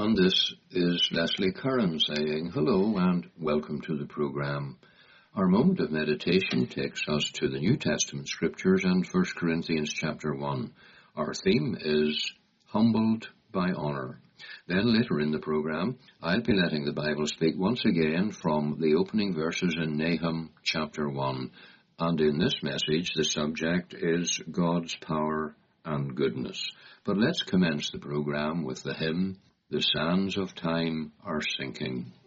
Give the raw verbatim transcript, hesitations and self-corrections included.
everyone. This is Leslie Curran saying hello and welcome to the program. Our moment of meditation takes us to the New Testament scriptures and First Corinthians chapter one. Our theme is humbled by honor. Then later in the program, I'll be letting the Bible speak once again from the opening verses in Nahum chapter one. And in this message, the subject is God's power and goodness. But let's commence the program with the hymn, The Sands of Time Are Sinking.